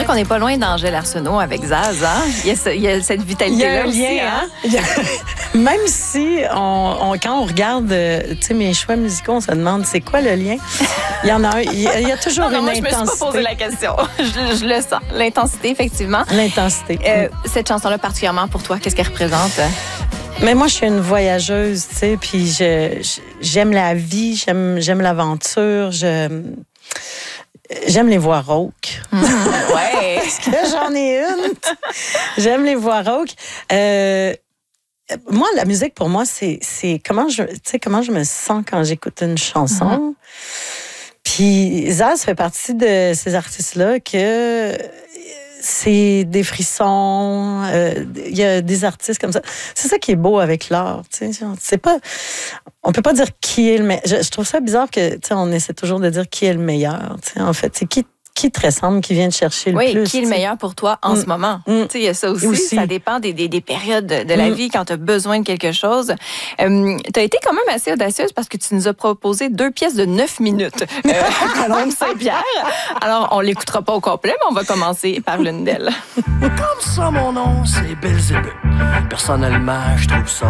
dirait qu'on n'est pas loin d'Angèle Arsenault avec Zaz, hein? Il y a cette vitalité-là aussi, hein? Même si, quand on regarde mes choix musicaux, on se demande c'est quoi le lien. Il y en a un, il y a toujours une moi, intensité. Je me suis pas posé la question. je le sens. L'intensité, effectivement. L'intensité. Cette chanson-là, particulièrement pour toi, qu'est-ce qu'elle représente? Mais moi, je suis une voyageuse, tu sais, puis j'aime la vie, j'aime l'aventure, j'aime les voix rauques. Ouais. Parce que j'en ai une. J'aime les voix rauques. Moi, la musique, pour moi, c'est comment je me sens quand j'écoute une chanson. Puis Zaz fait partie de ces artistes-là que c'est des frissons. Il y a des artistes comme ça. C'est ça qui est beau avec l'art. C'est pas, on peut pas dire qui est le meilleur. Je trouve ça bizarre que on essaie toujours de dire qui est le meilleur. En fait, c'est qui te ressemble, qui vient te chercher le plus. Oui, qui est le meilleur pour toi en ce moment. Il y a ça aussi. Ça dépend des périodes de la vie quand tu as besoin de quelque chose. Tu as été quand même assez audacieuse parce que tu nous as proposé 2 pièces de 9 minutes à Colombe Saint-Pierre. Alors, on l'écoutera pas au complet, mais on va commencer par l'une d'elles. Comme ça, mon nom, c'est Belzébuth. Personnellement, je trouve ça